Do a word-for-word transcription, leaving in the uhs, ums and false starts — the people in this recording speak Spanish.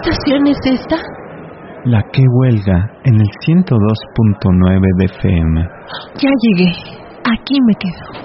estación es esta? La que huelga en el ciento dos punto nueve de F M. Ya llegué. Aquí me quedo.